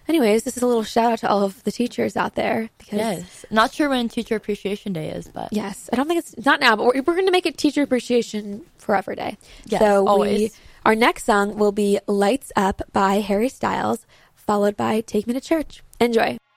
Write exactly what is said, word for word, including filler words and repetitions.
anyways, this is a little shout out to all of the teachers out there. Because yes. Not sure when Teacher Appreciation Day is, but. Yes. I don't think it's not now, but we're, we're going to make it Teacher Appreciation Forever Day. Yes, so always. We, our next song will be Lights Up by Harry Styles, followed by Take Me to Church. Enjoy.